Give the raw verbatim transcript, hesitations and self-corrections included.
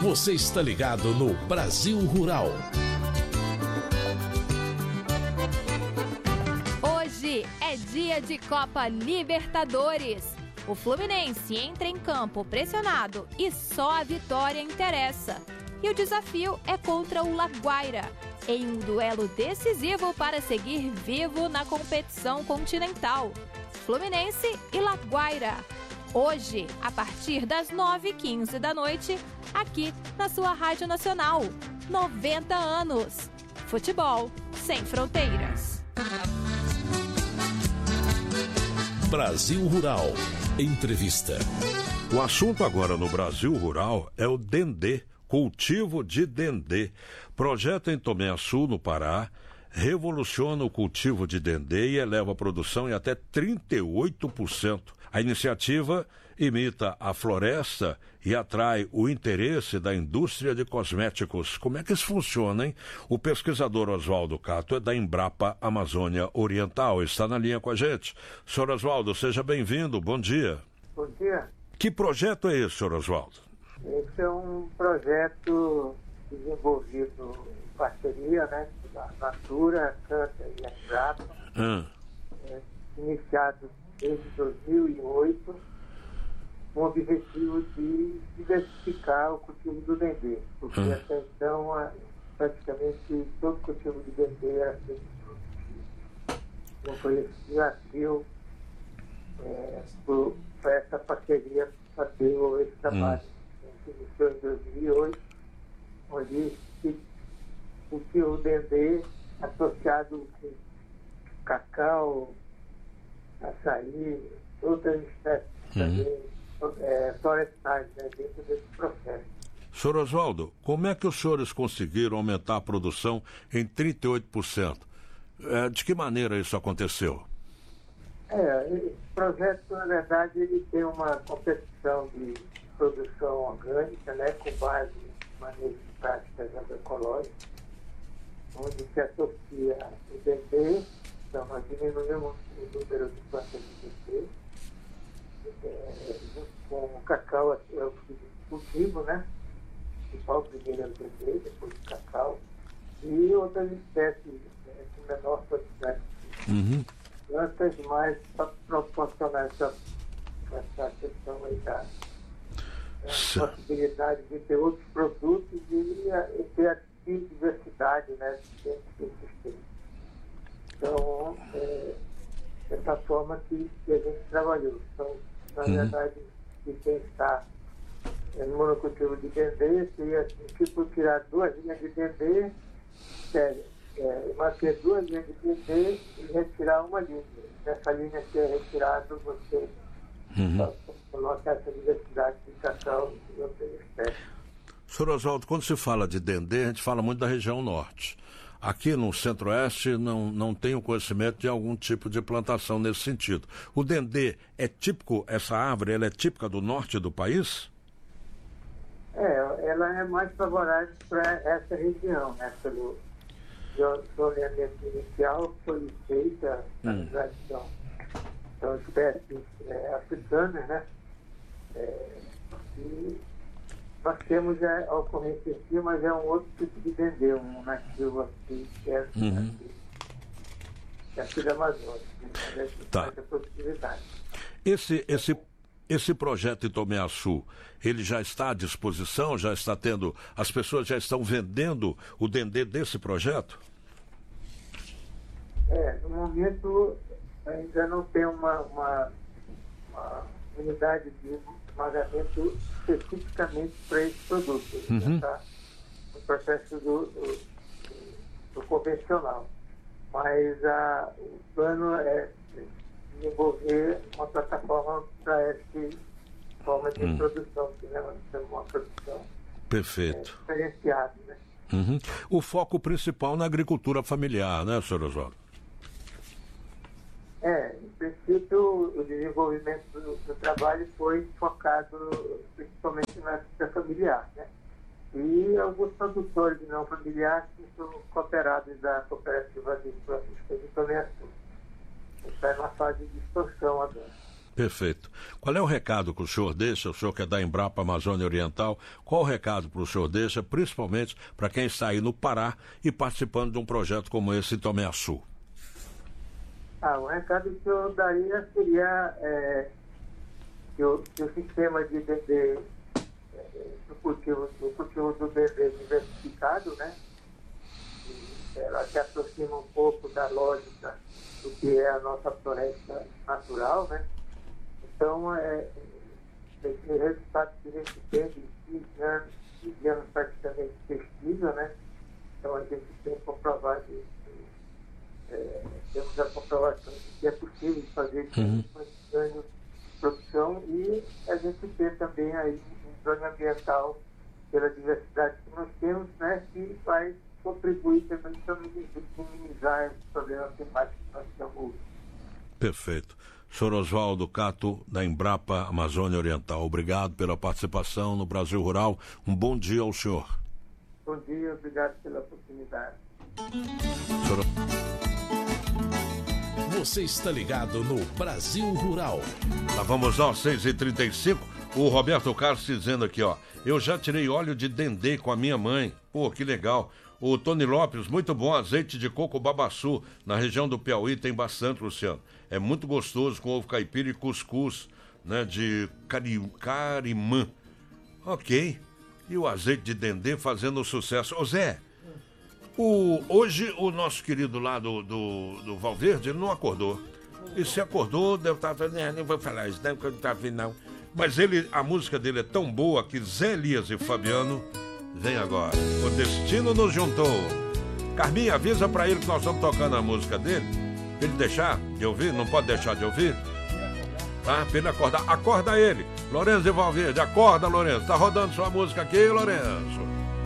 Você está ligado no Brasil Rural. Hoje é dia de Copa Libertadores. O Fluminense entra em campo pressionado e só a vitória interessa. E o desafio é contra o Laguaira, em um duelo decisivo para seguir vivo na competição continental. Fluminense e Laguaira. Hoje, a partir das nove e quinze da noite, aqui na sua Rádio Nacional. noventa anos. Futebol sem fronteiras. Brasil Rural. Entrevista. O assunto agora no Brasil Rural é o dendê, cultivo de dendê. Projeto em Tomé-Açu, no Pará, revoluciona o cultivo de dendê e eleva a produção em até trinta e oito por cento. A iniciativa imita a floresta e atrai o interesse da indústria de cosméticos. Como é que isso funciona, hein? O pesquisador Oswaldo Cato é da Embrapa Amazônia Oriental. Está na linha com a gente. Senhor Oswaldo, seja bem-vindo. Bom dia. Bom dia. Que projeto é esse, senhor Oswaldo? Esse é um projeto desenvolvido em parceria, né, da Natura, Canta e a Embrapa, Hum. é, iniciado desde dois mil e oito, com o objetivo de diversificar o cultivo do dendê, porque Hum. até então a, praticamente todo o cultivo de dendê era feito por Então foi esse desafio é, para essa parceria para desenvolver esse trabalho. Hum. A gente iniciou em dois mil e oito, onde se cultiva o dendê associado com cacau, açaí, outras espécies também é, florestais, né, dentro desse processo. Senhor Oswaldo, como é que os senhores conseguiram aumentar a produção em trinta e oito por cento? É, de que maneira isso aconteceu? É, esse projeto, na verdade, ele tem uma competição de produção orgânica, né, com base em manejo de práticas agroecológicas, onde se associa o dendê. Então, nós diminuímos o número de plantas de dendê, é, junto com o cacau, é o cultivo, né? O principal primeiro é o dendê, depois o cacau, e outras espécies, né, com menor quantidade de Uhum. plantas, mais para proporcionar essa, essa questão aí da a possibilidade de ter outros produtos e, e ter a diversidade, né, dentro do sistema. Então, é, dessa forma que, que a gente trabalhou. Então, na uhum. verdade, de quem está no monocultivo de dendê, seria assim, tipo tirar duas linhas de dendê, sério, é, manter duas linhas de dendê e retirar uma linha. Nessa linha que é retirada, você uhum. coloca essa diversidade de cacau e outras espécies. Senhor Oswaldo, quando se fala de dendê, a gente fala muito da região norte. Aqui no centro-oeste não, não tem o conhecimento de algum tipo de plantação nesse sentido. O dendê é típico, essa árvore, ela é típica do norte do país? É, ela é mais favorável para essa região, né? Pelo zoneamento inicial foi feita na hum. tradição. São espécies é, africanas, né? É, e nós temos a, a ocorrência aqui, mas é um outro tipo de dendê, um nativo aqui, que é uhum. aqui, que é aqui da Amazônia. Né? Tá. Possibilidade. Esse, esse, esse projeto em Tomé-Açu, ele já está à disposição, já está tendo, as pessoas já estão vendendo o dendê desse projeto? É, no momento ainda não tem uma, uma, uma unidade de pagamento especificamente para esse produto. Ele uhum. já está no processo do, do, do convencional. Mas a, o plano é desenvolver uma plataforma para essa forma de hum. produção, que nós temos uma produção perfeito. É, diferenciada. Né? Uhum. O foco principal na agricultura familiar, né, senhor Oswaldo? É, em princípio, o desenvolvimento do, do trabalho foi focado principalmente na agricultura familiar, né? E alguns produtores não familiares que são cooperados da Cooperativa de Francisco de Tomé-Açu. Está na fase de expansão agora. Perfeito. Qual é o recado que o senhor deixa, o senhor que é da Embrapa Amazônia Oriental, qual o recado que o senhor deixa, principalmente para quem está aí no Pará e participando de um projeto como esse em Tomé Açu? Ah, o recado que eu daria seria é, que, o, que o sistema de Dendê, é, do cultivo, do cultivo do Dendê diversificado, né? E ela se aproxima um pouco da lógica do que é a nossa floresta natural, né? Então, é, esse resultado que a gente tem de quinze anos, quinze anos praticamente de pesquisa, né? Então, a gente tem comprovado, é, temos a comprovação de que é possível fazer uhum. ganho de produção e a gente tem também aí um ganho ambiental pela diversidade que nós temos, né? Que vai contribuir também para minimizar os problemas climáticos que nós estamos. Perfeito. senhor Oswaldo Cato, da Embrapa Amazônia Oriental, obrigado pela participação no Brasil Rural. Um bom dia ao senhor. Bom dia, obrigado pela oportunidade. Senhor... Você está ligado no Brasil Rural. Lá vamos nós, seis e trinta e cinco. O Roberto Carlos dizendo aqui, ó. Eu já tirei óleo de dendê com a minha mãe. Pô, que legal. O Tony Lopes, muito bom, azeite de coco babaçu. Na região do Piauí tem bastante, Luciano. É muito gostoso com ovo caipira e cuscuz, né, de cari... carimã. Ok. E o azeite de dendê fazendo sucesso. Ô Zé, o... hoje o nosso querido lá do, do, do Valverde, ele não acordou. E se acordou, deve estar falando, não, não vou falar isso, não, porque eu não estava vendo, não. Mas ele, a música dele é tão boa que Zé Elias e Fabiano... Vem agora, o destino nos juntou. Carminha, avisa pra ele que nós estamos tocando a música dele. Pra ele deixar de ouvir, não pode deixar de ouvir. Tá? Pra ele acordar, acorda ele. Lourenço e Valverde, acorda, Lourenço. Tá rodando sua música aqui, Lourenço.